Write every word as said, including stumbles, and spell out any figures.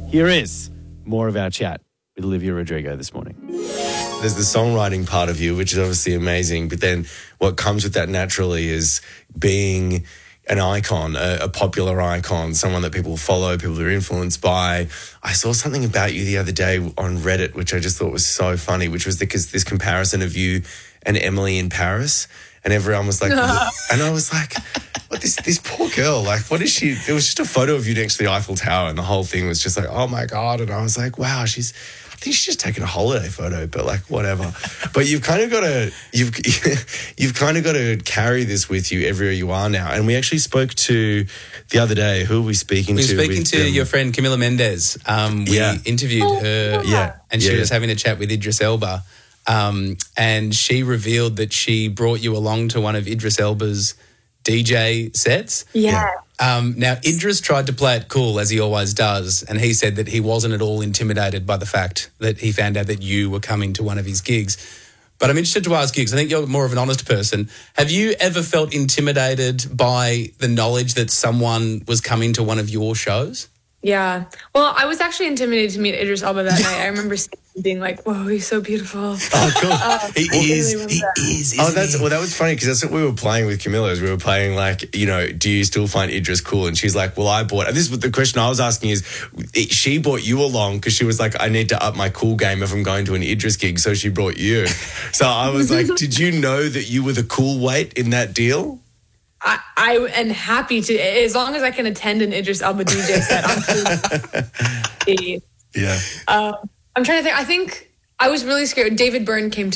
Here is more of our chat with Olivia Rodrigo this morning. There's the songwriting part of you, which is obviously amazing, but then what comes with that naturally is being an icon, a, a popular icon, someone that people follow, people are influenced by. I saw something about you the other day on Reddit, which I just thought was so funny, which was because this comparison of you and Emily in Paris, and everyone was like, and I was like, what, this this poor girl, like, what is she? It was just a photo of you next to the Eiffel Tower, and the whole thing was just like, oh my God. And I was like, wow, she's, I think she's just taking a holiday photo, but like, whatever. But you've kind of got to, you've, you've kind of got to carry this with you everywhere you are now. And we actually spoke to the other day, who were we speaking we were to? We were speaking with, to um, your friend Camila Mendes. Um, we yeah. interviewed her, yeah, and she yeah, was yeah. having a chat with Idris Elba. Um, and she revealed that she brought you along to one of Idris Elba's D J sets. Yeah. Um, now, Idris tried to play it cool, as he always does, and he said that he wasn't at all intimidated by the fact that he found out that you were coming to one of his gigs. But I'm interested to ask you, because I think you're more of an honest person, have you ever felt intimidated by the knowledge that someone was coming to one of your shows? Yeah. Well, I was actually intimidated to meet Idris Elba that night. I remember being like, whoa, he's so beautiful. Oh, cool. Uh, he I is. really He love that. is. Oh, that's well. That was funny because that's what we were playing with Camilla. Is we were playing like, you know, do you still find Idris cool? And she's like, well, I bought. And this is the question I was asking is, it, she brought you along because she was like, I need to up my cool game if I'm going to an Idris gig, so she brought you. So I was like, did you know that you were the cool weight in that deal? I, I am happy to, as long as I can attend an Idris Elba D J set. I'm Yeah. uh, I'm trying to think. I think I was really scared. David Byrne came to